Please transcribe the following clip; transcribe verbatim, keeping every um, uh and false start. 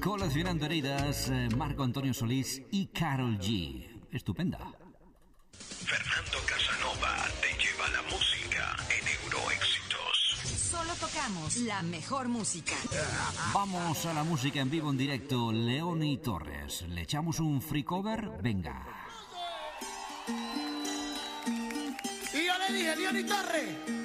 Coleccionando heridas, eh, Marco Antonio Solís y Karol G. Estupenda. Fernando Casanova te lleva la música en Euroéxitos. Solo tocamos la mejor música. Vamos a la música en vivo en directo. León y Torres. ¿Le echamos un free cover? Venga. Y yo le dije, León y Torres,